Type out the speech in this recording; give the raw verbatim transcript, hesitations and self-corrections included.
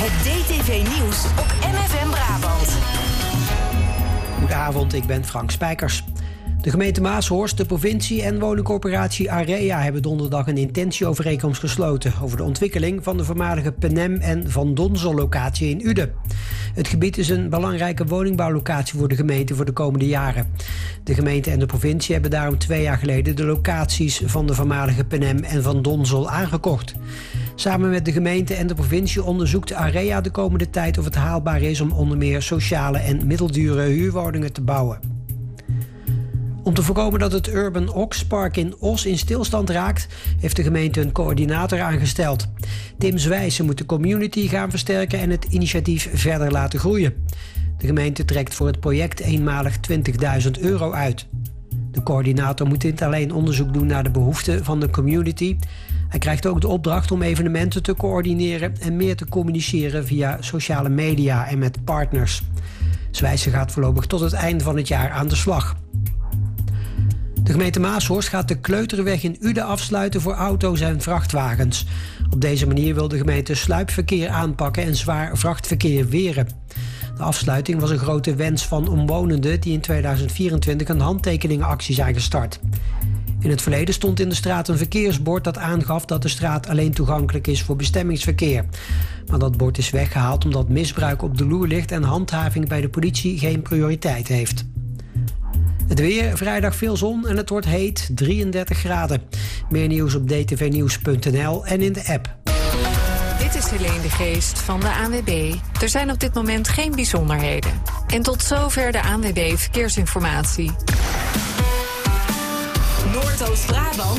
Het D T V-nieuws op M F M Brabant. Goedenavond, ik ben Frank Spijkers. De gemeente Maashorst, de provincie en woningcorporatie Area hebben donderdag een intentieovereenkomst gesloten over de ontwikkeling van de voormalige Penem en Van Donzel locatie in Uden. Het gebied is een belangrijke woningbouwlocatie voor de gemeente voor de komende jaren. De gemeente en de provincie hebben daarom twee jaar geleden de locaties van de voormalige Penem en Van Donzel aangekocht. Samen met de gemeente en de provincie onderzoekt Area de komende tijd of het haalbaar is om onder meer sociale en middeldure huurwoningen te bouwen. Om te voorkomen dat het Urban Ox Park in Os in stilstand raakt, heeft de gemeente een coördinator aangesteld. Tim Zwijsen moet de community gaan versterken en het initiatief verder laten groeien. De gemeente trekt voor het project eenmalig twintigduizend euro uit. De coördinator moet niet alleen onderzoek doen naar de behoeften van de community. Hij krijgt ook de opdracht om evenementen te coördineren en meer te communiceren via sociale media en met partners. Zwijsen gaat voorlopig tot het eind van het jaar aan de slag. De gemeente Maashorst gaat de Kleuterweg in Uden afsluiten voor auto's en vrachtwagens. Op deze manier wil de gemeente sluipverkeer aanpakken en zwaar vrachtverkeer weren. De afsluiting was een grote wens van omwonenden die in tweeduizend vierentwintig een handtekeningenactie zijn gestart. In het verleden stond in de straat een verkeersbord dat aangaf dat de straat alleen toegankelijk is voor bestemmingsverkeer. Maar dat bord is weggehaald omdat misbruik op de loer ligt en handhaving bij de politie geen prioriteit heeft. Het weer, vrijdag veel zon en het wordt heet, drieëndertig graden. Meer nieuws op d t v nieuws punt n l en in de app. Dit is Helene de Geest van de A N W B. Er zijn op dit moment geen bijzonderheden. En tot zover de A N W B Verkeersinformatie. Noordoost-Brabant.